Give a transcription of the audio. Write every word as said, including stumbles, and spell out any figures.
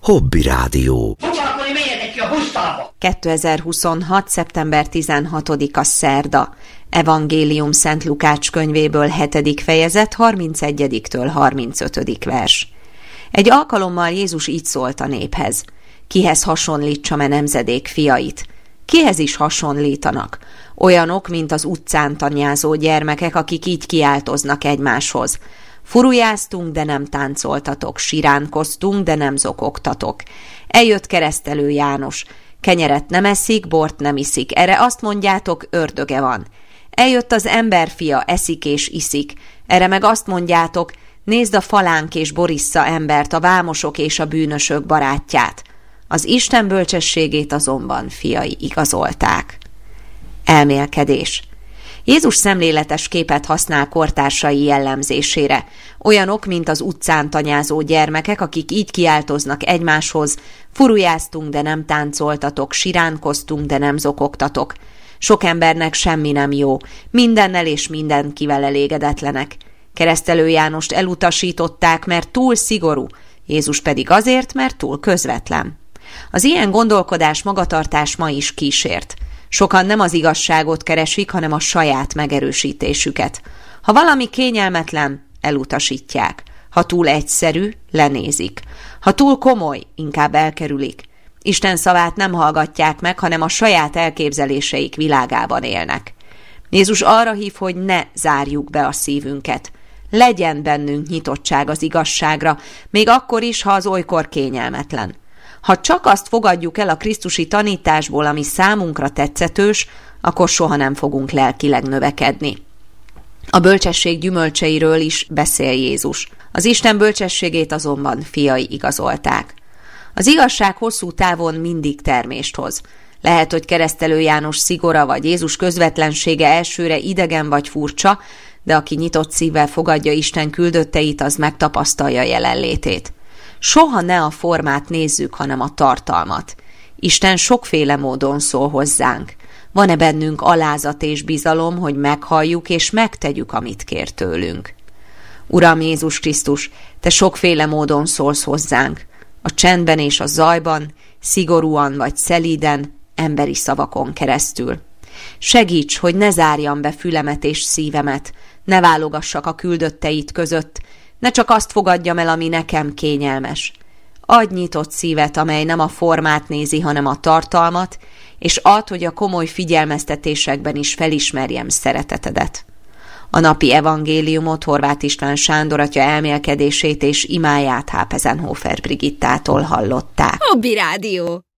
Hobby Rádió. kétezer-huszonhat. szeptember tizenhatodika szerda. Evangélium Szent Lukács könyvéből hetedik fejezet, harmincegyediktől harmincötödik vers. Egy alkalommal Jézus így szólt a néphez: kihez hasonlítsam-e nemzedék fiait? Kihez is hasonlítanak? Olyanok, mint az utcán tanyázó gyermekek, akik így kiáltoznak egymáshoz: furujáztunk, de nem táncoltatok, siránkoztunk, de nem zokogtatok. Eljött Keresztelő János, kenyeret nem eszik, bort nem iszik, erre azt mondjátok, ördöge van. Eljött az emberfia, eszik és iszik, erre meg azt mondjátok, nézd a falánk és borissza embert, a vámosok és a bűnösök barátját. Az Isten bölcsességét azonban fiai igazolták. Elmélkedés. Jézus szemléletes képet használ kortársai jellemzésére. Olyanok, mint az utcán tanyázó gyermekek, akik így kiáltoznak egymáshoz: furujáztunk, de nem táncoltatok, siránkoztunk, de nem zokogtatok. Sok embernek semmi nem jó, mindennel és mindenkivel elégedetlenek. Keresztelő Jánost elutasították, mert túl szigorú, Jézus pedig azért, mert túl közvetlen. Az ilyen gondolkodás, magatartás ma is kísért. Sokan nem az igazságot keresik, hanem a saját megerősítésüket. Ha valami kényelmetlen, elutasítják. Ha túl egyszerű, lenézik. Ha túl komoly, inkább elkerülik. Isten szavát nem hallgatják meg, hanem a saját elképzeléseik világában élnek. Jézus arra hív, hogy ne zárjuk be a szívünket. Legyen bennünk nyitottság az igazságra, még akkor is, ha az olykor kényelmetlen. Ha csak azt fogadjuk el a krisztusi tanításból, ami számunkra tetszetős, akkor soha nem fogunk lelkileg növekedni. A bölcsesség gyümölcseiről is beszél Jézus. Az Isten bölcsességét azonban fiai igazolták. Az igazság hosszú távon mindig termést hoz. Lehet, hogy Keresztelő János szigora vagy Jézus közvetlensége elsőre idegen vagy furcsa, de aki nyitott szívvel fogadja Isten küldötteit, az megtapasztalja jelenlétét. Soha ne a formát nézzük, hanem a tartalmat. Isten sokféle módon szól hozzánk. Van-e bennünk alázat és bizalom, hogy meghalljuk és megtegyük, amit kér tőlünk? Uram Jézus Krisztus, Te sokféle módon szólsz hozzánk. A csendben és a zajban, szigorúan vagy szelíden, emberi szavakon keresztül. Segíts, hogy ne zárjam be fülemet és szívemet, ne válogassak a küldötteit között, ne csak azt fogadjam el, ami nekem kényelmes. Adj nyitott szívet, amely nem a formát nézi, hanem a tartalmat, és add, hogy a komoly figyelmeztetésekben is felismerjem szeretetedet. A napi evangéliumot Horváth István Sándor atya elmélkedését és imáját Hápezenhofer Brigittától hallották. Hobby Rádió.